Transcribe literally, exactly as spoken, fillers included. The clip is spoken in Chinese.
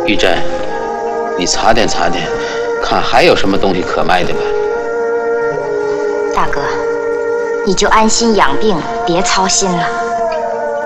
玉珍，你查点查点，看还有什么东西可卖的吧。 大哥，你就安心养病，别操心了。